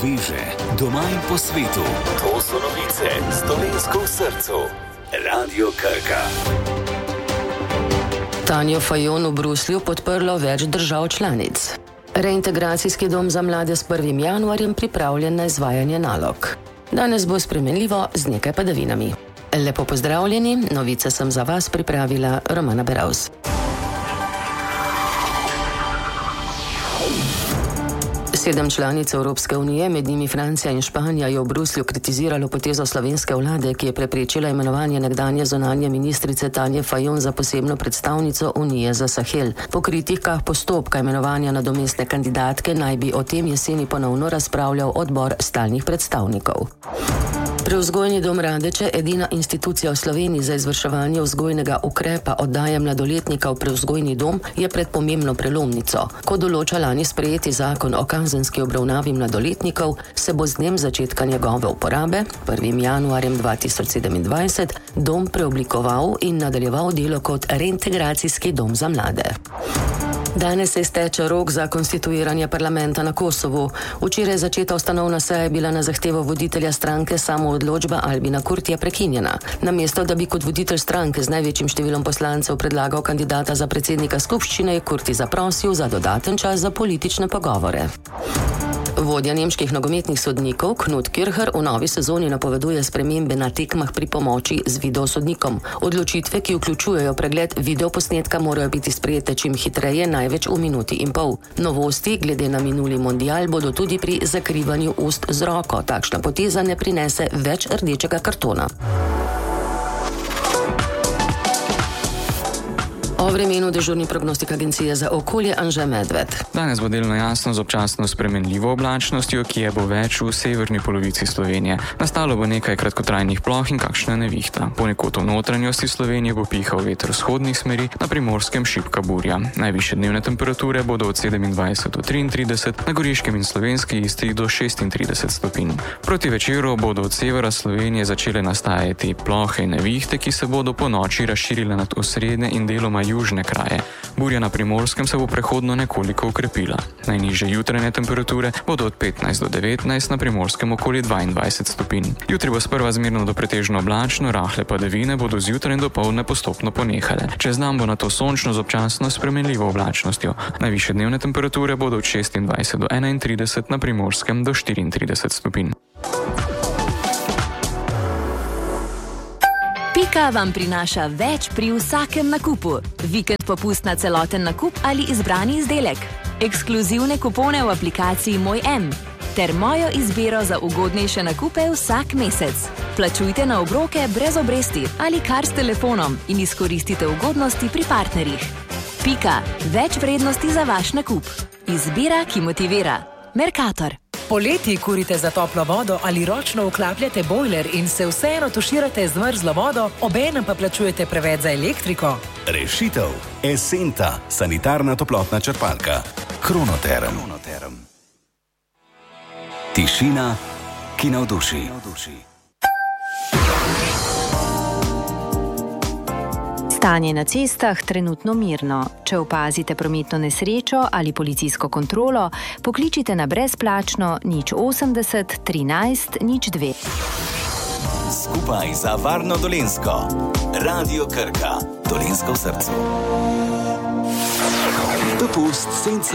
veže doma in po svetu. To so novice s Dolenjsko v srcu. Radio Krka. Tanjo Fajon v Bruslju podprlo več držav članic. Reintegracijski dom za mlade s 1. januarjem pripravljen na izvajanje nalog. Danes bo spremenljivo z nekaj padavinami. Lepo pozdravljeni, novice sem za vas pripravila Romana Beravs. Sedem članic Evropske unije, med njimi Francija in Španija, je v Bruslju kritiziralo potezo slovenske vlade, ki je preprečila imenovanje nekdanje zunanje ministrice Tanje Fajon za posebno predstavnico Unije za Sahel. Po kritikah postopka imenovanja nadomestne kandidatke naj bi o tem jeseni ponovno razpravljal odbor stalnih predstavnikov. Prevzgojni dom Radeče, edina institucija v Sloveniji za izvrševanje vzgojnega ukrepa oddaje mladoletnika v prevzgojni dom, je pred pomembno prelomnico. Ko določa lani sprejeti zakon o kazenski obravnavi mladoletnikov, se bo z dnem začetka njegove uporabe, 1. januarjem 2027, dom preoblikoval in nadaljeval delo kot reintegracijski dom za mlade. Danes se izteče rok za konstituiranje parlamenta na Kosovu. Včeraj začeta ustanovna seja je bila na zahtevo voditelja stranke Samoodločba Albina Kurtija prekinjena. Namesto, da bi kot voditelj stranke z največjim številom poslancev predlagal kandidata za predsednika skupščine, je Kurti zaprosil za dodaten čas za politične pogovore. Vodja nemških nogometnih sodnikov Knut Kircher v novi sezoni napoveduje spremembe na tekmah pri pomoči z videosodnikom. Odločitve, ki vključujejo pregled videoposnetka, morajo biti sprejete čim hitreje, največ v minuti in pol. Novosti glede na minuli mundial bodo tudi pri zakrivanju ust z roko. Takšna poteza ne prinese več rdečega kartona. O vremenu dežurni prognostik agencije za okolje Anže Medved. Danes bo delno jasno z občasno spremenljivo oblačnostjo, ki je bo več v severni polovici Slovenije. Nastalo bo nekaj kratkotrajnih ploh in kakšna nevihta. Ponekod v notranjosti Slovenije bo pihal veter vzhodnih smeri, na Primorskem šibka burja. Najvišje dnevne temperature bodo od 27 do 33, na Goriškem in Slovenski Istri do 36 stopinj. Proti večeru bodo od severa Slovenije začele nastajati plohe in nevihte, ki se bodo po noči razširile nad osrednje in deloma južne kraje. Burja na Primorskem se bo prehodno nekoliko ukrepila. Najnižje jutranje temperature bodo od 15 do 19, na Primorskem okoli 22 stopinj. Jutri bo sprva zmerno do pretežno oblačno, rahle padavine bodo zjutraj in dopoldne postopno ponehale. Čez dan bo nato sončno z občasno spremenljivo oblačnostjo. Najvišje dnevne temperature bodo od 26 do 31, na Primorskem do 34 stopinj. Pika vam prinaša več pri vsakem nakupu. Vikend popust na celoten nakup ali izbrani izdelek. Ekskluzivne kupone v aplikaciji Moj M. Ter mojo izbiro za ugodnejše nakupe vsak mesec. Plačujte na obroke brez obresti ali kar s telefonom in izkoristite ugodnosti pri partnerjih. Pika. Več vrednosti za vaš nakup. Izbira, ki motivira. Mercator. Poleti kurite za toplo vodo ali ročno vklapljate bojler in se vseeno tuširate z mrzlo vodo, obenem pa plačujete preveč za elektriko? Rešitev. Esenta, sanitarna toplotna črpalka. Kronoterm. Tišina, ki navduši. Stanje na cestah trenutno mirno. Če opazite prometno nesrečo ali policijsko kontrolo, pokličite na brezplačno 080 13 02. Skupaj za varno Dolenjsko. Radio Krka. Dolenjsko v srcu. Dopust senca.